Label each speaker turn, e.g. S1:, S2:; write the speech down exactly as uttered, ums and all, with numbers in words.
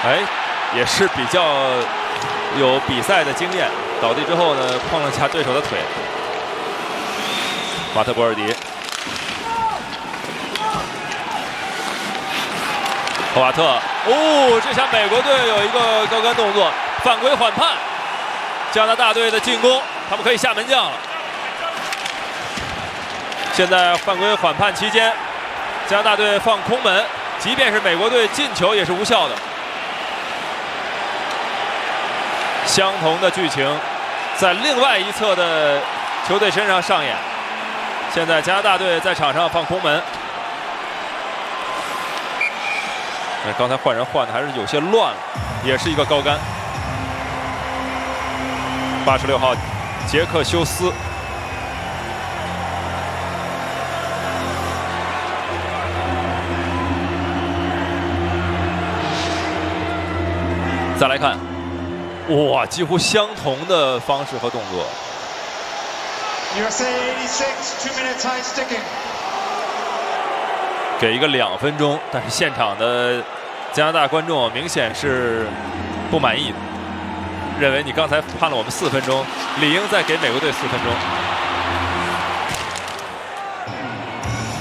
S1: 哎，也是比较有比赛的经验。倒地之后呢，碰了下对手的腿。马特博尔迪，霍瓦特，哦，这下美国队有一个高杆动作，犯规缓判。加拿大队的进攻，他们可以下门将了。现在犯规缓判期间，加拿大队放空门，即便是美国队进球也是无效的。相同的剧情在另外一侧的球队身上上演。现在加拿大队在场上放空门，哎，刚才换人换的还是有些乱了，也是一个高杆。八十六号杰克休斯。再来看，哇，几乎相同的方式和动作。
S2: U S A eighty-six, two minutes high sticking.
S1: 给一个两分钟，但是现场的加拿大观众明显是不满意的，认为你刚才判了我们四分钟，理应再给美国队四分钟。